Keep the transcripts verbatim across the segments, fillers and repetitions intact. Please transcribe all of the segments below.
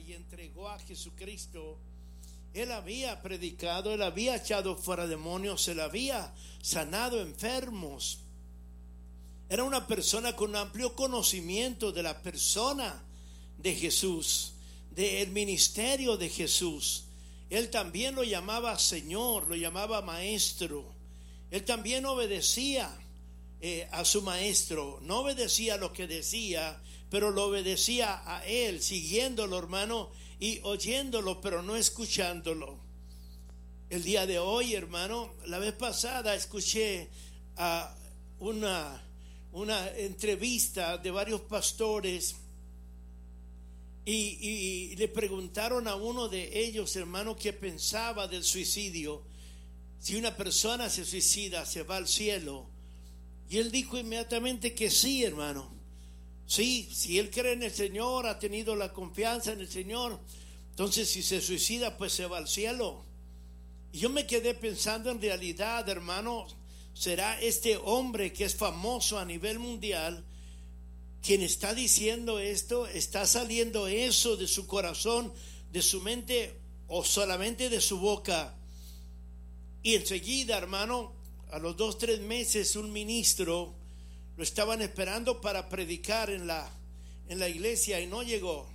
y entregó a Jesucristo, él había predicado, él había echado fuera demonios, él había sanado enfermos. Era una persona con amplio conocimiento de la persona de Jesús, del ministerio de Jesús. Él también lo llamaba Señor, lo llamaba Maestro. Él también obedecía eh, a su Maestro. No obedecía lo que decía, pero lo obedecía a Él, siguiéndolo, hermano, y oyéndolo, pero no escuchándolo. El día de hoy, hermano, la vez pasada escuché a una, una entrevista de varios pastores y, y le preguntaron a uno de ellos, hermano, qué pensaba del suicidio. Si una persona se suicida, ¿se va al cielo? Y él dijo inmediatamente que sí, hermano. Sí, si él cree en el Señor, ha tenido la confianza en el Señor, entonces si se suicida, pues se va al cielo. Y yo me quedé pensando, en realidad, hermano, será este hombre que es famoso a nivel mundial quien está diciendo esto. ¿Está saliendo eso de su corazón, de su mente, o solamente de su boca? Y enseguida, hermano, a los dos, tres meses, un ministro lo estaban esperando para predicar en la, en la iglesia y no llegó.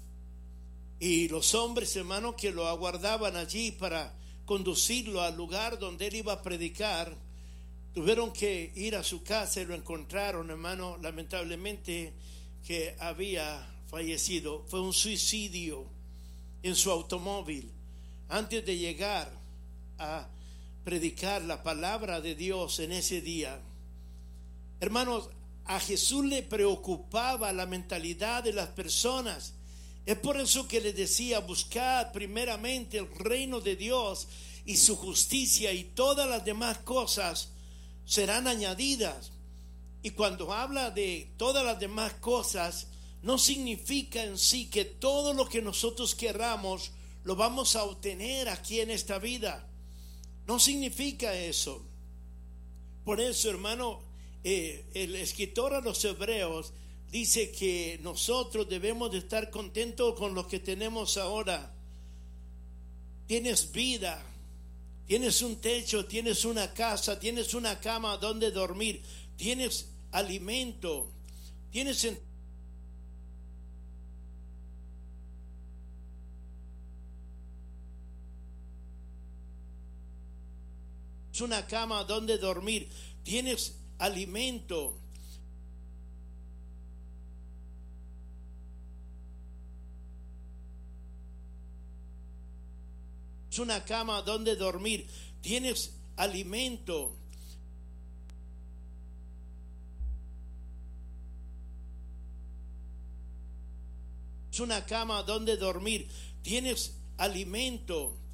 Y los hombres, hermano, que lo aguardaban allí para conducirlo al lugar donde él iba a predicar, tuvieron que ir a su casa y lo encontraron, hermano, lamentablemente que había fallecido. Fue un suicidio en su automóvil antes de llegar a predicar la palabra de Dios en ese día. Hermanos, a Jesús le preocupaba la mentalidad de las personas. Es por eso que les decía: buscad primeramente el reino de Dios y su justicia, y todas las demás cosas serán añadidas. Y cuando habla de todas las demás cosas, no significa en sí que todo lo que nosotros queramos lo vamos a obtener aquí en esta vida. No significa eso. Por eso, hermano, eh, el escritor a los Hebreos dice que nosotros debemos de estar contentos con lo que tenemos ahora. Tienes vida, tienes un techo, tienes una casa, tienes una cama donde dormir, tienes alimento, tienes una cama donde dormir, tienes alimento. Una cama donde dormir, tienes alimento. Una cama donde dormir, tienes alimento.